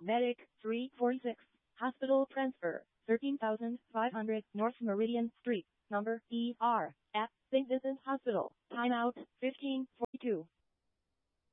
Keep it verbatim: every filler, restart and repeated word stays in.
Medic three forty-six. Hospital transfer. thirteen thousand five hundred North Meridian Street. Number E R. At Saint Vincent Hospital. Timeout fifteen forty-two.